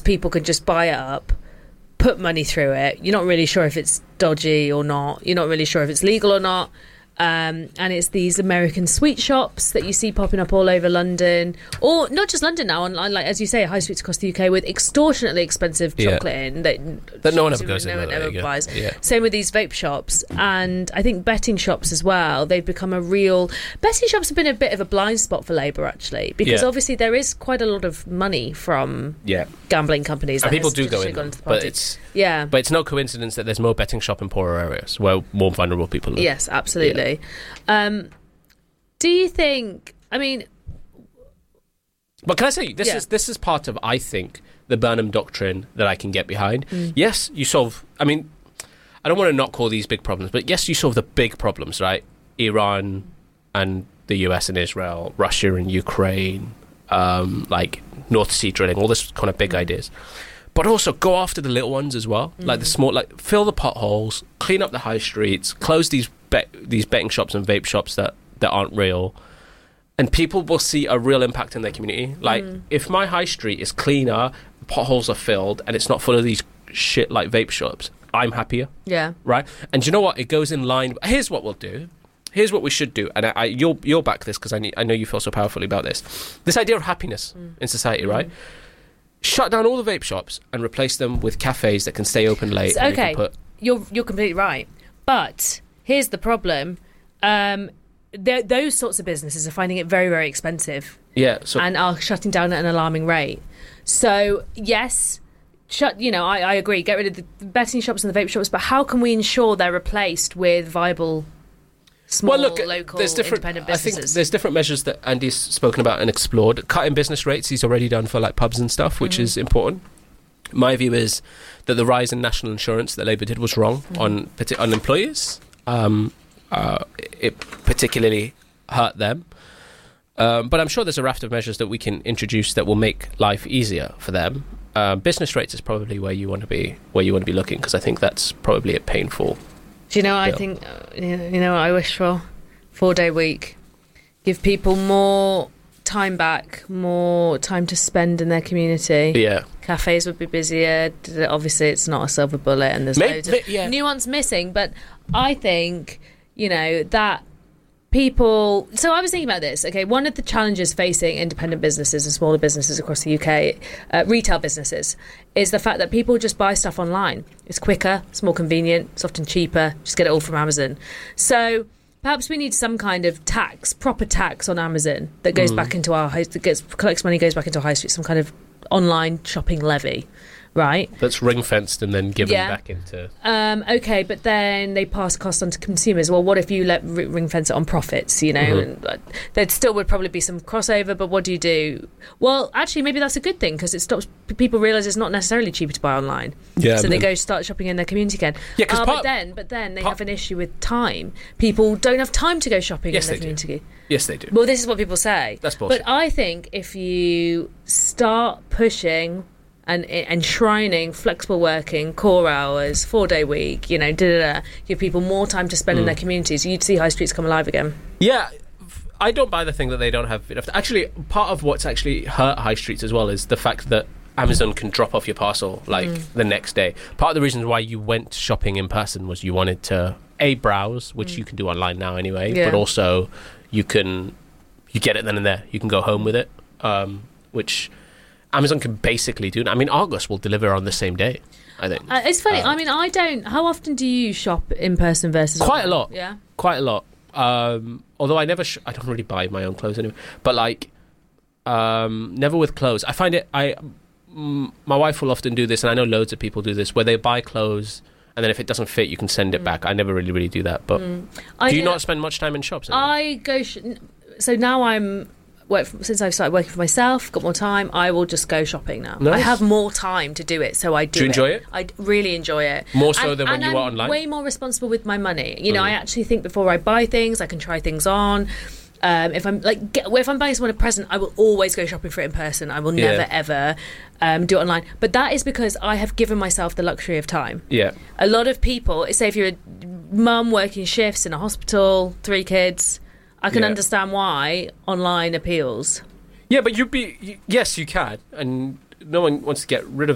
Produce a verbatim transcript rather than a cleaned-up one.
people can just buy it up, put money through it. You're not really sure if it's dodgy or not. You're not really sure if it's legal or not. Um, and it's these American sweet shops that you see popping up all over London, or not just London now, online, like as you say, high streets across the U K with extortionately expensive yeah. chocolate in that, that no one ever goes no in. one ever buys. Yeah. Same with these vape shops, and I think betting shops as well. They've become a real betting shops have been a bit of a blind spot for Labour actually, because yeah. obviously there is quite a lot of money from yeah. gambling companies. And that people has do go in, gone to the but party. it's yeah, but it's no coincidence that there's more betting shop in poorer areas where more vulnerable people live. Yes, absolutely. Yeah. Um, do you think? I mean, but can I say this yeah. is this is part of I think the Burnham doctrine that I can get behind. Mm. Yes, you solve. I mean, I don't want to not call these big problems, but yes, you solve the big problems, right? Iran and the U S and Israel, Russia and Ukraine, um, like North Sea drilling, all this kind of big mm. ideas. But also go after the little ones as well, mm. like the small, like fill the potholes, clean up the high streets, close these bet these betting shops and vape shops that, that aren't real, and people will see a real impact in their community. Like mm. if my high street is cleaner, potholes are filled, and it's not full of these shit like vape shops, I'm happier. Yeah. Right. And do you know what? It goes in line. Here's what we'll do. Here's what we should do, and I, I, you'll you'll back this because I need, I know you feel so powerfully about this. This idea of happiness mm. in society, mm. right? Shut down all the vape shops and replace them with cafes that can stay open late. So, and okay, you can put you're you're completely right, but here's the problem: um, those sorts of businesses are finding it very very expensive. Yeah, so and are shutting down at an alarming rate. So yes. Shut. You know, I, I agree. Get rid of the betting shops and the vape shops, but how can we ensure they're replaced with viable, small, well, look, local, there's different, independent I businesses? think there's different measures that Andy's spoken about and explored. Cutting business rates, he's already done for like pubs and stuff, which mm-hmm. is important. My view is that the rise in national insurance that Labour did was wrong mm-hmm. on on employers. Um, uh, it particularly hurt them. Um, but I'm sure there's a raft of measures that we can introduce that will make life easier for them. Uh, business rates is probably where you want to be, where you want to be looking, because I think that's probably a painful. Do you know? bill. I think uh, you know. What I wish for four day week, give people more time back, more time to spend in their community. Yeah, cafes would be busier. Obviously, it's not a silver bullet, and there's Maybe, loads of yeah. nuance missing. But I think you know that. People, so I was thinking about this. Okay, one of the challenges facing independent businesses and smaller businesses across the U K, uh, retail businesses, is the fact that people just buy stuff online. It's quicker, it's more convenient, it's often cheaper. Just get it all from Amazon. So perhaps we need some kind of tax, proper tax on Amazon that goes mm. back into our high, that gets collects money, goes back into our high street. Some kind of online shopping levy. Right, that's ring fenced and then given yeah. back into. Um, okay, but then they pass costs on to consumers. Well, what if you let r- ring fence it on profits? You know, mm-hmm. and uh, there still would probably be some crossover. But what do you do? Well, actually, maybe that's a good thing because it stops p- people realise it's not necessarily cheaper to buy online. Yeah, so I they mean, go start shopping in their community again. Yeah, because uh, part, but then, but then they part, have an issue with time. People don't have time to go shopping yes, in their they community. Do. Yes, they do. Well, this is what people say. That's bullshit. But I think if you start pushing. And enshrining flexible working, core hours, four day week, you know, da, da, da, give people more time to spend mm. in their communities, you'd see high streets come alive again. Yeah, I don't buy the thing that they don't have enough. Actually, part of what's actually hurt high streets as well is the fact that Amazon can drop off your parcel like mm. the next day. Part of the reasons why you went shopping in person was you wanted to a browse, which mm. you can do online now anyway, yeah. but also you can you get it then and there. You can go home with it, um, which. Amazon can basically do. I mean, Argos will deliver on the same day, I think. Uh, it's funny. Um, I mean, I don't. How often do you shop in person versus quite online? a lot? Yeah, quite a lot. Um, although I never, sh- I don't really buy my own clothes anyway. But like, um, never with clothes. I find it. I, mm, my wife will often do this, and I know loads of people do this, where they buy clothes. And then if it doesn't fit, you can send it mm. back. I never really, really do that. But mm. do you not spend much time in shops anymore? I go. Sh- so now I'm. Work for, since I've started working for myself, got more time, I will just go shopping now. Nice. I have more time to do it, so I do. Do you enjoy it? it? I really enjoy it. More so and, than when and you I'm were online? Way more responsible with my money. You know, mm. I actually think before I buy things, I can try things on. Um, if I'm like, get, if I'm buying someone a present, I will always go shopping for it in person. I will never yeah. ever um, do it online. But that is because I have given myself the luxury of time. Yeah. A lot of people, say if you're a mum working shifts in a hospital, three kids, I can yeah. understand why online appeals. Yeah, but you'd be... Yes, you can. And no one wants to get rid of